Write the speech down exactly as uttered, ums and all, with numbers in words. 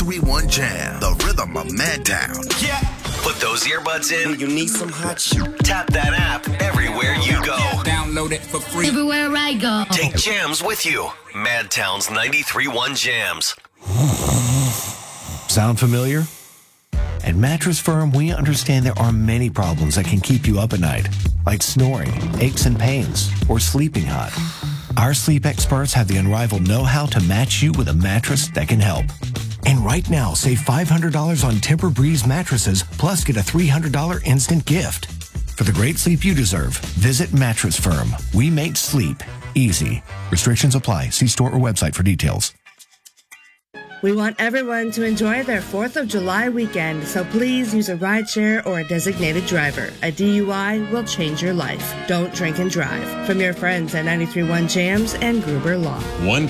ninety-three point one Jam, the rhythm of Madtown. Yeah. Put those earbuds in. You need some hot shit. Tap that app everywhere you go. Download it for free. Everywhere I go. Take jams with you. Madtown's ninety-three point one Jams. Sound familiar? At Mattress Firm, we understand there are many problems that can keep you up at night, like snoring, aches and pains, or sleeping hot. Our sleep experts have the unrivaled know-how to match you with a mattress that can help. And right now, save five hundred dollars on Tempur-Breeze mattresses, plus get a three hundred dollars instant gift. For the great sleep you deserve, visit Mattress Firm. We make sleep easy. Restrictions apply. See store or website for details. We want everyone to enjoy their fourth of July weekend, so please use a rideshare or a designated driver. A D U I will change your life. Don't drink and drive. From your friends at ninety-three point one Jams and Gruber Law. One